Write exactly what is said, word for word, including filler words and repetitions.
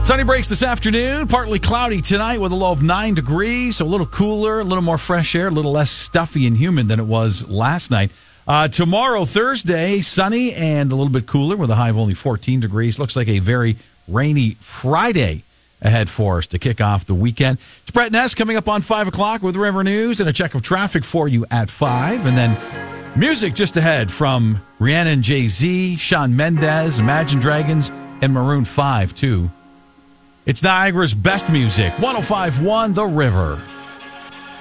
Sunny breaks this afternoon, partly cloudy tonight with a low of nine degrees, so a little cooler, a little more fresh air, a little less stuffy and humid than it was last night. Uh, tomorrow, Thursday, sunny and a little bit cooler with a high of only fourteen degrees. Looks like a very rainy Friday ahead for us to kick off the weekend. It's Brett Ness coming up on five o'clock with River News and a check of traffic for you at five. And then music just ahead from Rihanna and Jay-Z, Shawn Mendes, Imagine Dragons, and Maroon five, too. It's Niagara's best music, one oh five point one The River.